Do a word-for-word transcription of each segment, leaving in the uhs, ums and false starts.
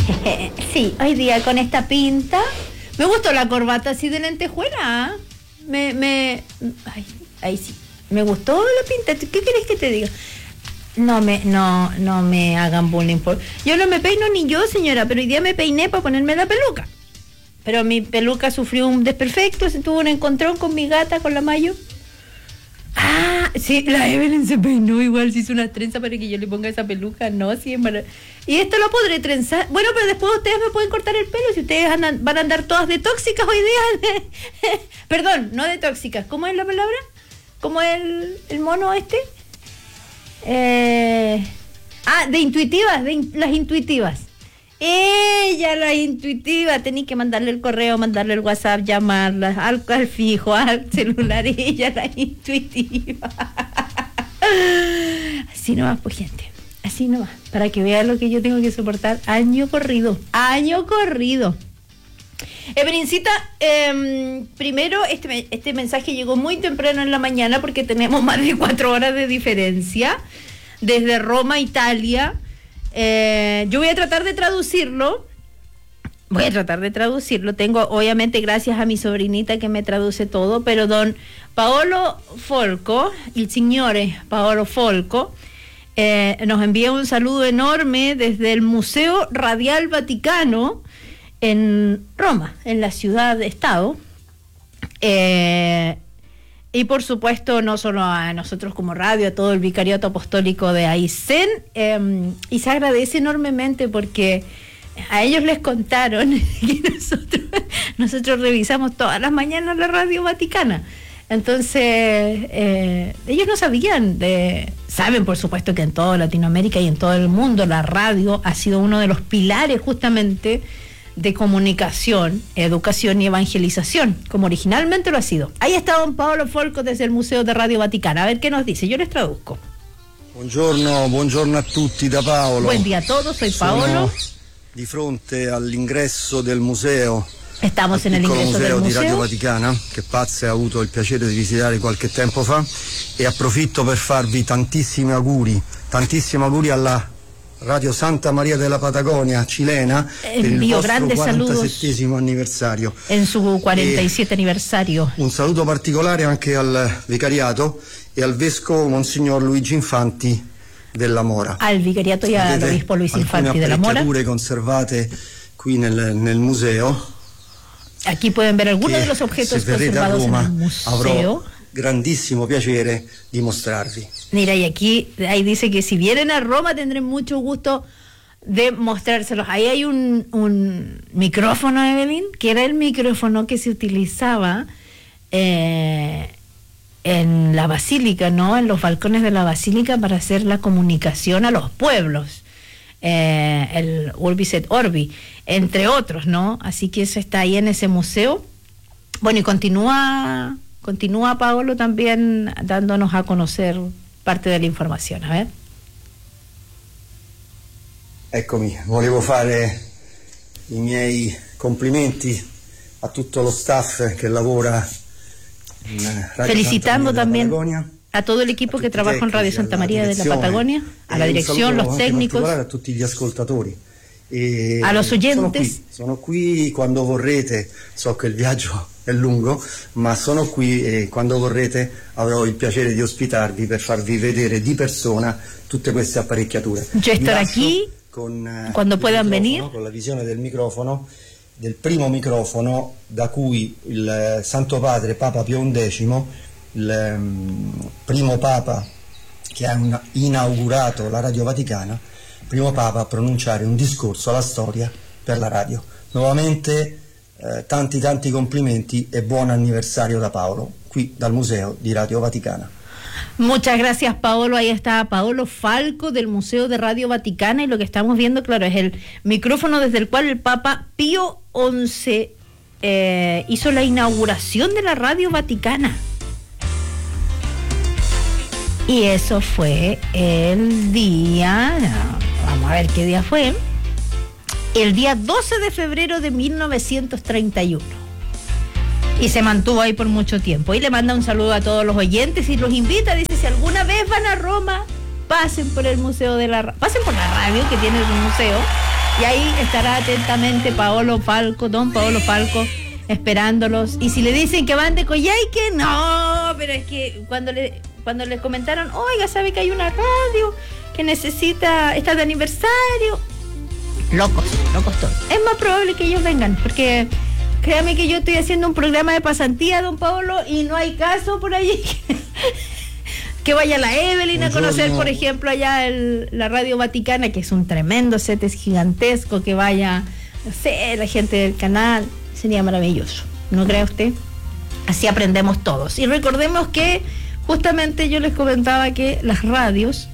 Sí, hoy día con esta pinta. Me gustó la corbata así de lentejuela. ¿eh? Me, me, ay, ahí sí. Me gustó la pinta. ¿Qué querés que te diga? No me, no, no me hagan bullying por. Yo no me peino ni yo, señora, pero hoy día me peiné para ponerme la peluca. Pero mi peluca sufrió un desperfecto, se tuvo un encontrón con mi gata, con la Mayo. Ah, sí, la Evelyn se peinó igual, se hizo una trenza para que yo le ponga esa peluca, no, sí, es marav- y esto lo podré trenzar, bueno, pero después ustedes me pueden cortar el pelo, si ustedes andan, van a andar todas de tóxicas hoy día, perdón, no de tóxicas, ¿cómo es la palabra? ¿Cómo es el, el mono este? Eh, ah, de intuitivas, de in, las intuitivas. Ella, la intuitiva, tenéis que mandarle el correo, mandarle el WhatsApp, llamarla al, al fijo, al celular, ella, la intuitiva. Así nomás, pues, gente, así nomás, para que vean lo que yo tengo que soportar año corrido, año corrido. Everincita, eh, primero, este, este mensaje llegó muy temprano en la mañana porque tenemos más de cuatro horas de diferencia desde Roma, Italia. Eh, yo voy a tratar de traducirlo. Voy a tratar de traducirlo. Tengo, obviamente, gracias a mi sobrinita que me traduce todo, pero don Paolo Folco, el signore Paolo Folco, eh, nos envía un saludo enorme desde el Museo Radial Vaticano en Roma, en la ciudad de Estado. Eh, Y por supuesto, no solo a nosotros como radio, a todo el Vicariato Apostólico de Aysén, eh, y se agradece enormemente porque a ellos les contaron que nosotros, nosotros revisamos todas las mañanas la radio vaticana. Entonces, eh, ellos no sabían, de, saben por supuesto que en toda Latinoamérica y en todo el mundo la radio ha sido uno de los pilares justamente de comunicación, educación y evangelización, como originalmente lo ha sido. Ahí está don Paolo Folco desde el Museo de Radio Vaticana. A ver qué nos dice, yo les traduzco. Buongiorno, buongiorno a tutti da Paolo. Buen día a todos, soy Paolo. Sono di fronte all'ingresso del museo. Estamos en el ingreso del museo di museo. Radio Vaticana, che Pazze ha avuto il piacere di visitare qualche tempo fa, e approfitto per farvi tantissimi auguri, tantissimi auguri alla Radio Santa María de la Patagonia chilena per il vostro quarantasettesimo anniversario. En su cuarenta y siete e aniversario. Un saluto particolare anche al vicariato e al vescovo Monsignor Luigi Infanti della Mora. Al vicariato y al obispo Luis Infanti della Mora. Alcune apparecchiature conservate qui nel, nel museo. Aquí pueden ver algunos de los objetos conservados Roma, en el museo. Avrò grandissimo piacere di mostrarvi. Mira, y aquí ahí dice que si vienen a Roma tendré mucho gusto de mostrárselos. Ahí hay un, un micrófono, Evelyn, que era el micrófono que se utilizaba eh, en la basílica, ¿no? En los balcones de la basílica para hacer la comunicación a los pueblos. Eh, el Urbis et Orbi, entre otros, ¿no? Así que eso está ahí en ese museo. Bueno, y continúa... Continúa Paolo también dándonos a conocer parte de la información. A ver. Eccomi, volevo fare i miei complimenti a tutto lo staff che lavora in Radio Felicitando Santa María de la también Patagonia, a todo el equipo que trabaja en Radio Santa María de la Patagonia, a la dirección, los técnicos, a tutti gli ascoltatori. E a los oyentes. Sono qui, sono qui quando vorrete, so che il viaggio è lungo, ma sono qui e quando vorrete avrò il piacere di ospitarvi per farvi vedere di persona tutte queste apparecchiature. Yo estaré aquí con, cuando puedan venir. Con la visione del microfono, del primo microfono da cui il Santo Padre Papa Pio undicesimo, il um, primo Papa che ha una, inaugurato la Radio Vaticana, primo Papa a pronunciare un discorso alla storia per la radio. Nuovamente eh, tanti tanti complimenti e buon anniversario da Paolo, qui dal Museo di Radio Vaticana. Muchas gracias, Paolo. Ahí está Paolo Falco del Museo de Radio Vaticana, y lo que estamos viendo, claro, es el micrófono desde el cual el Papa Pío once eh, hizo la inauguración de la Radio Vaticana. Y eso fue el día, vamos a ver qué día fue, el día doce de febrero de mil novecientos treinta y uno. Y se mantuvo ahí por mucho tiempo. Y le manda un saludo a todos los oyentes y los invita, dice, si alguna vez van a Roma, pasen por el museo de la pasen por la radio que tiene el museo, Y ahí estará atentamente Paolo Falco, don Paolo Falco, esperándolos. Y si le dicen que van de Coyhaique, no, pero es que cuando le cuando le comentaron, oiga, ¿sabe que hay una radio que necesita, está de aniversario? Locos, locos todos. Es más probable que ellos vengan, porque créame que yo estoy haciendo un programa de pasantía, don Paolo, y no hay caso por allí que, que vaya la Evelyn a conocer, por ejemplo, allá el, la Radio Vaticana, que es un tremendo set, es gigantesco, que vaya, no sé, la gente del canal. Sería maravilloso, ¿no cree usted? Así aprendemos todos. Y recordemos que justamente yo les comentaba que las radios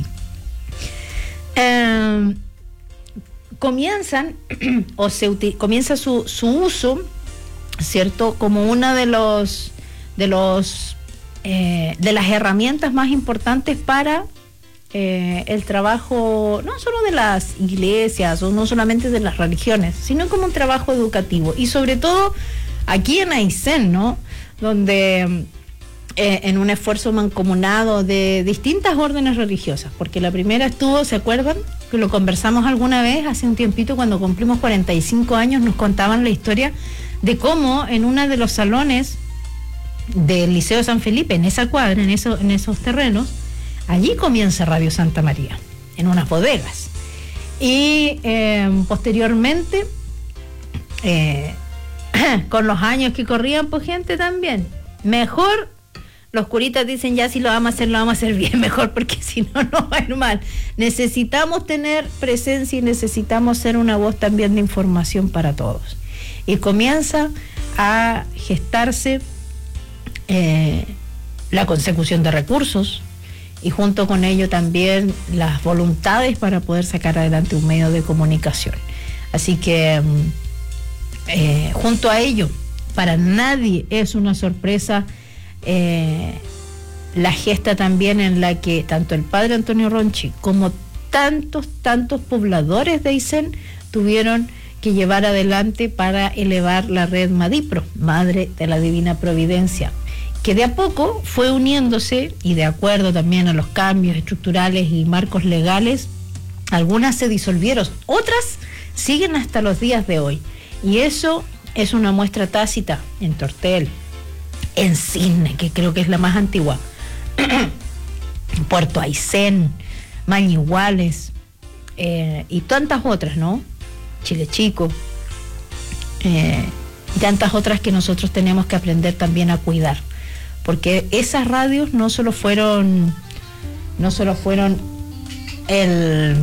eh, comienzan o se uti- comienza su, su uso, ¿cierto? Como una de los de los eh, de las herramientas más importantes para eh, el trabajo, no solo de las iglesias o no solamente de las religiones, sino como un trabajo educativo. Y sobre todo aquí en Aysén, ¿no? Donde eh, en un esfuerzo mancomunado de distintas órdenes religiosas, porque la primera estuvo, ¿se acuerdan? Que lo conversamos alguna vez hace un tiempito, cuando cumplimos cuarenta y cinco años, nos contaban la historia de cómo en uno de los salones del Liceo de San Felipe, en esa cuadra, en, eso, en esos terrenos, allí comienza Radio Santa María, en unas bodegas. Y eh, posteriormente, eh, con los años que corrían, pues gente también, mejor, los curitas dicen, ya si lo vamos a hacer, lo vamos a hacer bien, mejor, porque si no, no va a ir mal. Necesitamos tener presencia y necesitamos ser una voz también de información para todos. Y comienza a gestarse eh, la consecución de recursos, y junto con ello también las voluntades para poder sacar adelante un medio de comunicación. Así que eh, junto a ello, para nadie es una sorpresa eh, la gesta también en la que tanto el padre Antonio Ronchi como tantos, tantos pobladores de Aysén tuvieron que llevar adelante para elevar la red Madipro, Madre de la Divina Providencia, que de a poco fue uniéndose, y de acuerdo también a los cambios estructurales y marcos legales, algunas se disolvieron, otras siguen hasta los días de hoy. Y eso es una muestra tácita en Tortel, en Cisne, que creo que es la más antigua, Puerto Aysén, Mañiguales, eh, y tantas otras, ¿no? Chile Chico, eh, y tantas otras que nosotros tenemos que aprender también a cuidar. Porque esas radios no solo fueron, no solo fueron el,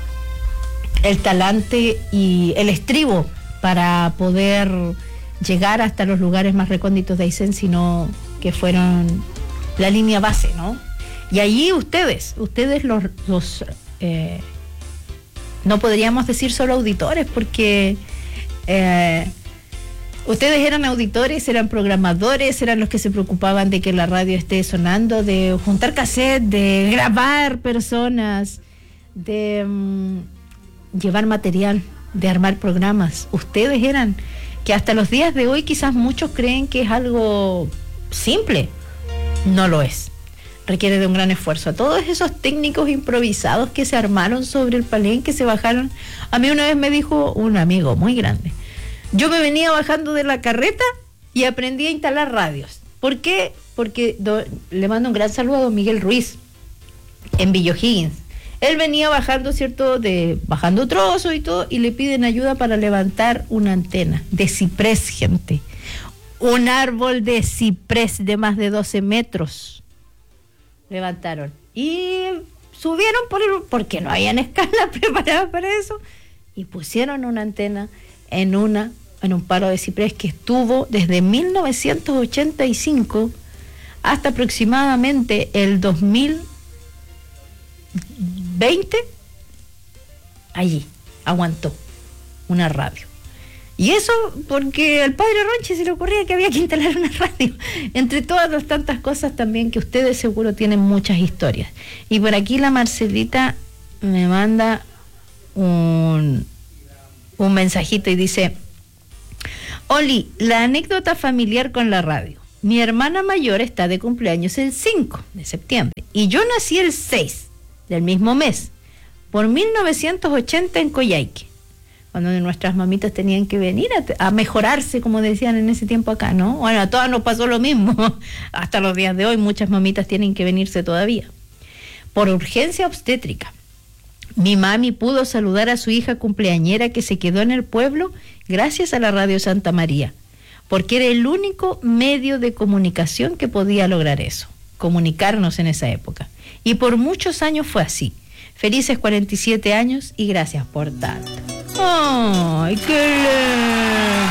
el talante y el estribo para poder llegar hasta los lugares más recónditos de Aysén, sino que fueron la línea base, ¿no? Y allí ustedes, ustedes los, los eh, no podríamos decir solo auditores, porque eh, ustedes eran auditores, eran programadores, eran los que se preocupaban de que la radio esté sonando, de juntar cassette, de grabar personas, de um, llevar material, de armar programas. Ustedes eran, que hasta los días de hoy quizás muchos creen que es algo simple. No lo es. Requiere de un gran esfuerzo. A todos esos técnicos improvisados que se armaron sobre el palenque, se bajaron. A mí una vez me dijo un amigo muy grande, yo me venía bajando de la carreta y aprendí a instalar radios. ¿Por qué? Porque do, le mando un gran saludo a don Miguel Ruiz, en Villa O'Higgins. Él venía bajando, ¿cierto? De, bajando trozo y todo, y le piden ayuda para levantar una antena de ciprés, gente. Un árbol de ciprés de más de doce metros. Levantaron. Y subieron por el, porque no habían escala preparada para eso, y pusieron una antena en una en un palo de ciprés que estuvo desde mil novecientos ochenta y cinco hasta aproximadamente el dos mil veinte. Allí aguantó una radio. Y eso porque al padre Ronchi se le ocurría que había que instalar una radio. Entre todas las tantas cosas también que ustedes seguro tienen muchas historias. Y por aquí la Marcelita me manda un, un mensajito y dice: Oli, la anécdota familiar con la radio. Mi hermana mayor está de cumpleaños el cinco de septiembre y yo nací el seis del mismo mes, por mil novecientos ochenta en Coyhaique. cuando nuestras mamitas tenían que venir a, a mejorarse, como decían en ese tiempo acá, ¿no? Bueno, a todas nos pasó lo mismo. Hasta los días de hoy muchas mamitas tienen que venirse todavía. Por urgencia obstétrica. Mi mami pudo saludar a su hija cumpleañera que se quedó en el pueblo gracias a la Radio Santa María, porque era el único medio de comunicación que podía lograr eso, comunicarnos en esa época. Y por muchos años fue así. Felices cuarenta y siete años y gracias por tanto. ¡Ay, qué lindo!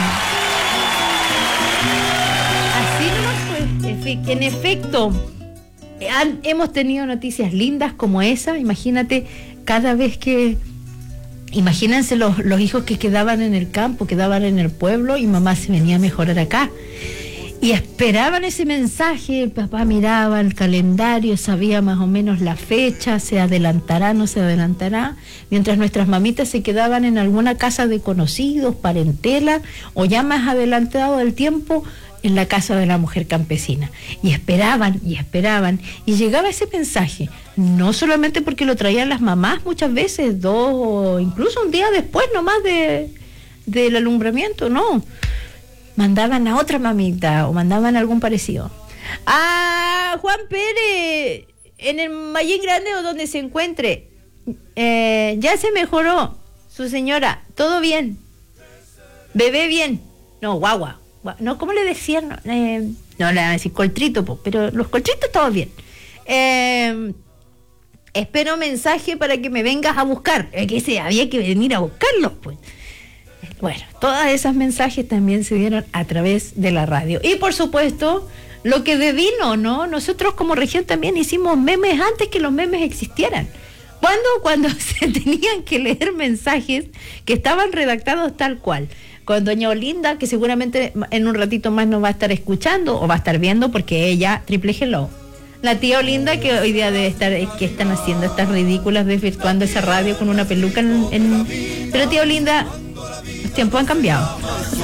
Así nomás fue. En efecto, han, hemos tenido noticias lindas como esa. Imagínate, cada vez que... Imagínense los, los hijos que quedaban en el campo, quedaban en el pueblo y mamá se venía a mejorar acá. Y esperaban ese mensaje, el papá miraba el calendario, sabía más o menos la fecha, se adelantará, no se adelantará, mientras nuestras mamitas se quedaban en alguna casa de conocidos, parentela, o ya más adelantado del tiempo, en la casa de la mujer campesina. Y esperaban, y esperaban, y llegaba ese mensaje, no solamente porque lo traían las mamás muchas veces, dos o incluso un día después nomás de, del alumbramiento, no. Mandaban a otra mamita o mandaban algún parecido. Ah, Juan Pérez, en el Mallín Grande o donde se encuentre, eh, ya se mejoró su señora, todo bien, bebé bien, no, guagua, guagua. No, ¿cómo le decían? No, eh, no le van a decir coltrito, po, pero los coltritos todos bien. Eh, espero mensaje para que me vengas a buscar, es que se había que venir a buscarlos, pues. Bueno, todos esos mensajes también se dieron a través de la radio. Y por supuesto, lo que devino, ¿no? Nosotros como región también hicimos memes antes que los memes existieran. ¿Cuándo? Cuando se tenían que leer mensajes que estaban redactados tal cual. Con doña Olinda, que seguramente en un ratito más nos va a estar escuchando o va a estar viendo porque ella, triple hello. La tía Olinda, que hoy día debe estar, que están haciendo estas ridículas, desvirtuando esa radio con una peluca en... en... Pero tía Olinda... Los tiempos han cambiado.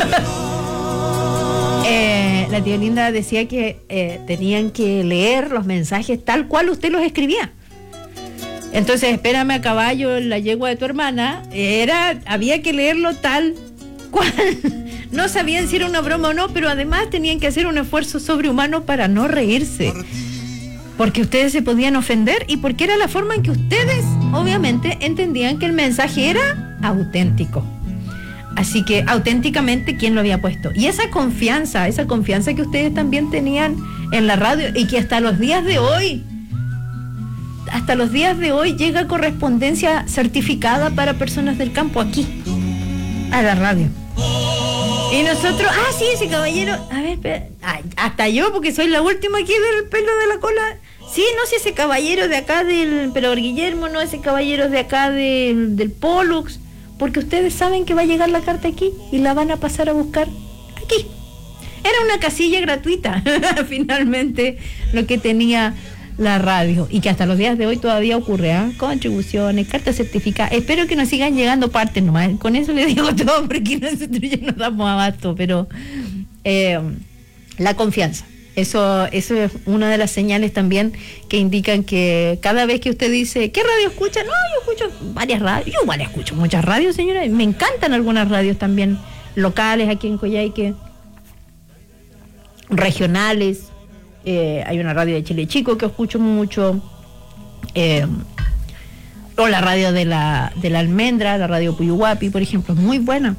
eh, la tía Linda decía que eh, tenían que leer los mensajes tal cual usted los escribía. Entonces, espérame a caballo en la yegua de tu hermana, era, había que leerlo tal cual. No sabían si era una broma o no, pero además tenían que hacer un esfuerzo sobrehumano para no reírse. Porque ustedes se podían ofender y porque era la forma en que ustedes, obviamente, entendían que el mensaje era auténtico. Así que auténticamente, ¿quién lo había puesto? Y esa confianza, esa confianza que ustedes también tenían en la radio y que hasta los días de hoy, hasta los días de hoy llega correspondencia certificada para personas del campo aquí, a la radio. Y nosotros, ah, sí, ese caballero, a ver, espera, ay, hasta yo, porque soy la última aquí del pelo de la cola. Sí, no sé, ese caballero de acá del, pero Guillermo, no, ese caballero de acá del, del Pollux. Porque ustedes saben que va a llegar la carta aquí y la van a pasar a buscar aquí. Era una casilla gratuita, finalmente, lo que tenía la radio. Y que hasta los días de hoy todavía ocurre, ¿eh? Contribuciones, cartas certificadas. Espero que nos sigan llegando partes nomás. Con eso les digo todo, porque nosotros ya nos damos abasto. Pero eh, la confianza. Eso, eso es una de las señales también que indican que cada vez que usted dice, ¿qué radio escucha? No, yo escucho varias radios. Yo igual escucho muchas radios, señora. Me encantan algunas radios también locales aquí en Coyhaique, regionales. Eh, hay una radio de Chile Chico que escucho mucho. Eh, o la radio de la, de la Almendra, la radio Puyuhuapi, por ejemplo, es muy buena.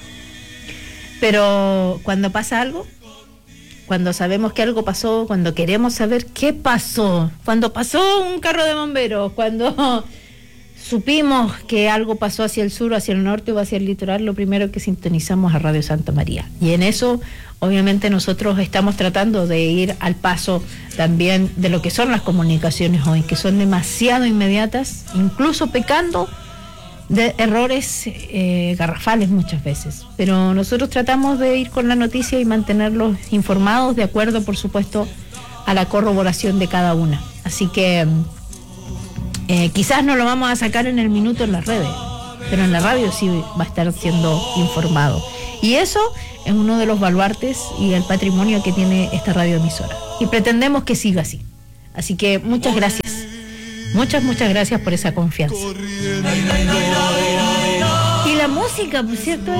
Pero cuando pasa algo, cuando sabemos que algo pasó, cuando queremos saber qué pasó, cuando pasó un carro de bomberos, cuando supimos que algo pasó hacia el sur, hacia el norte o hacia el litoral, lo primero que sintonizamos a Radio Santa María. Y en eso, obviamente, nosotros estamos tratando de ir al paso también de lo que son las comunicaciones hoy, que son demasiado inmediatas, incluso pecando de errores eh, garrafales muchas veces, pero nosotros tratamos de ir con la noticia y mantenerlos informados de acuerdo, por supuesto, a la corroboración de cada una. Así que eh, quizás no lo vamos a sacar en el minuto en las redes, pero en la radio sí va a estar siendo informado. Y eso es uno de los baluartes y el patrimonio que tiene esta radioemisora. Y pretendemos que siga así. Así que muchas gracias. Muchas, muchas gracias por esa confianza. Y la música, por cierto.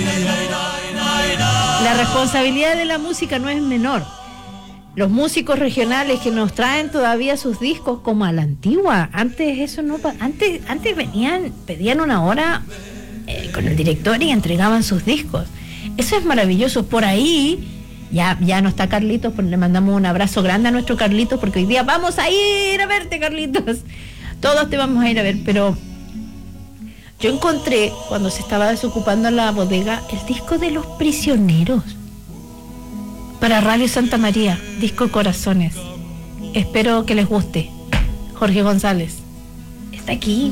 La responsabilidad de la música no es menor. Los músicos regionales que nos traen todavía sus discos como a la antigua. Antes eso no antes antes venían, pedían una hora eh, con el director y entregaban sus discos. Eso es maravilloso. Por ahí ya ya no está Carlitos, pues le mandamos un abrazo grande a nuestro Carlitos, porque hoy día vamos a ir a verte, Carlitos. Todos te vamos a ir a ver, pero yo encontré, cuando se estaba desocupando la bodega, el disco de Los Prisioneros para Radio Santa María, disco Corazones. Espero que les guste. Jorge González está aquí.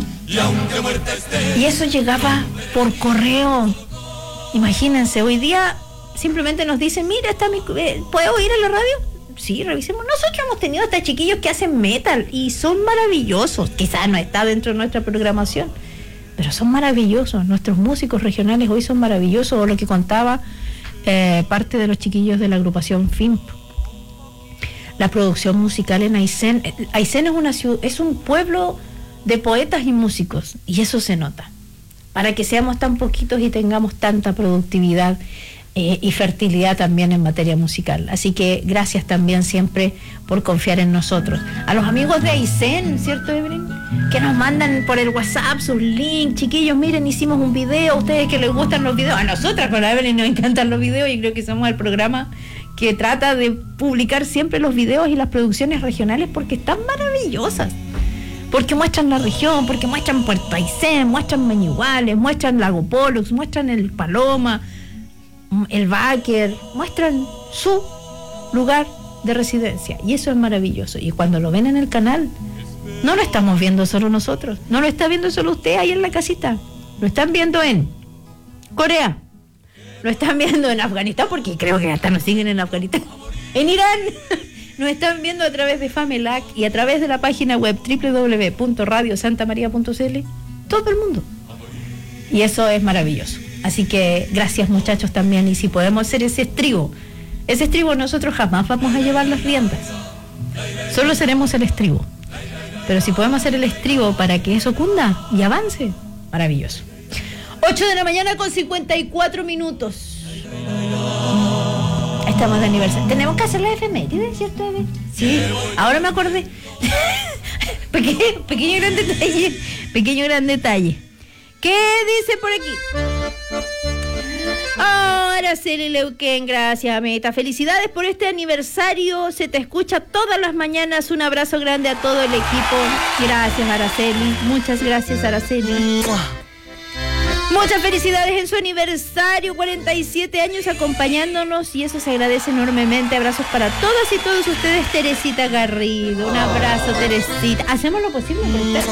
Y eso llegaba por correo. Imagínense, hoy día simplemente nos dicen, mira, está mi, eh, ¿puedo ir a la radio? Sí, revisemos. Nosotros hemos tenido hasta chiquillos que hacen metal y son maravillosos. Quizás no está dentro de nuestra programación, pero son maravillosos. Nuestros músicos regionales hoy son maravillosos. O lo que contaba eh, parte de los chiquillos de la agrupación F I M P. La producción musical en Aysén. Aysén es una ciudad, es un pueblo de poetas y músicos, y eso se nota. Para que seamos tan poquitos y tengamos tanta productividad eh, y fertilidad también en materia musical. Así que gracias también siempre por confiar en nosotros. A los amigos de Aysén, ¿cierto, Evelyn? Que nos mandan por el WhatsApp sus links. Chiquillos, miren, hicimos un video. A ustedes que les gustan los videos. A nosotras con la Evelyn nos encantan los videos, y creo que somos el programa que trata de publicar siempre los videos y las producciones regionales, porque están maravillosas. Porque muestran la región, porque muestran Puerto Aysén, muestran Mañiguales, muestran Lago Pollux, muestran el Paloma, el Báquer, muestran su lugar de residencia. Y eso es maravilloso. Y cuando lo ven en el canal, no lo estamos viendo solo nosotros, no lo está viendo solo usted ahí en la casita, lo están viendo en Corea, lo están viendo en Afganistán, porque creo que hasta nos siguen en Afganistán, en Irán. Nos están viendo a través de Famelac y a través de la página web doble u doble u doble u punto radio santa maría punto c l. Todo el mundo. Y eso es maravilloso. Así que gracias, muchachos, también. Y si podemos hacer ese estribo, ese estribo nosotros jamás vamos a llevar las riendas. Solo seremos el estribo. Pero si podemos hacer el estribo para que eso cunda y avance, maravilloso. ocho de la mañana con cincuenta y cuatro minutos. Estamos de aniversario. Tenemos que hacer la efeméride, ¿cierto, Eve? Sí, ahora me acordé. Pequeño, pequeño gran detalle. Pequeño gran detalle. ¿Qué dice por aquí? Oh, Araceli Leuquén, gracias, Meta. Felicidades por este aniversario. Se te escucha todas las mañanas. Un abrazo grande a todo el equipo. Gracias, Araceli. Muchas gracias, Araceli. Muchas felicidades en su aniversario, cuarenta y siete años acompañándonos, y eso se agradece enormemente. Abrazos para todas y todos ustedes. Teresita Garrido, un abrazo, Teresita. Hacemos lo posible por usted.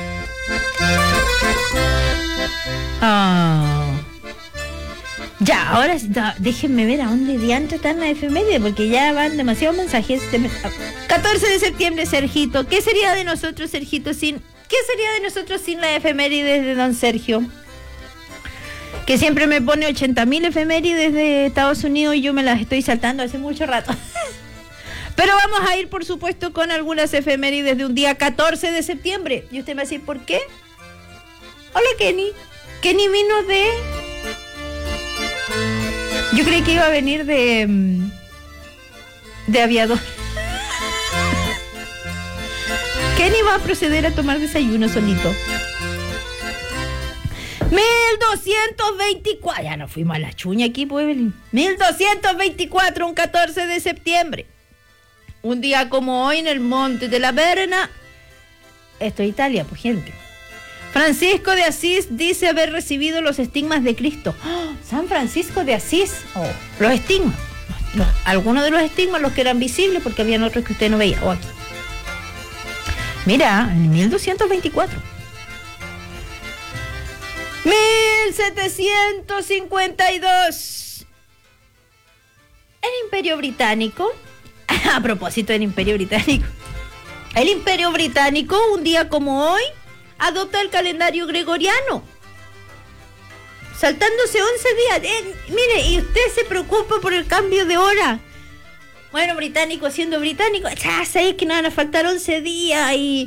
Oh. Ya, ahora da, déjenme ver a dónde diantre están las efemérides, porque ya van demasiados mensajes. catorce de septiembre, Sergito. ¿Qué sería de nosotros, Sergito, sin... ¿Qué sería de nosotros sin la efemérides de don Sergio? Que siempre me pone ochenta mil efemérides de Estados Unidos y yo me las estoy saltando hace mucho rato. Pero vamos a ir, por supuesto, con algunas efemérides de un día catorce de septiembre. Y usted me va a decir, ¿por qué? Hola, Kenny. Kenny vino de... Yo creí que iba a venir de... de aviador. Kenny va a proceder a tomar desayuno solito. mil doscientos veinticuatro, ya nos fuimos a la chuña aquí, pues, Evelyn. mil doscientos veinticuatro, un catorce de septiembre. Un día como hoy en el Monte de la Verna. Esto es Italia, pues, gente. Francisco de Asís dice haber recibido los estigmas de Cristo. ¡Oh! San Francisco de Asís. Oh, los estigmas. Los, algunos de los estigmas, los que eran visibles, porque habían otros que usted no veía. Oh, aquí. Mira, en mil doscientos veinticuatro. mil setecientos cincuenta y dos. El Imperio Británico. A propósito del Imperio Británico. El Imperio Británico, un día como hoy, adopta el calendario gregoriano, saltándose once días. Eh, mire, y usted se preocupa por el cambio de hora. Bueno, británico siendo británico, ya sabéis que nos van a faltar once días y...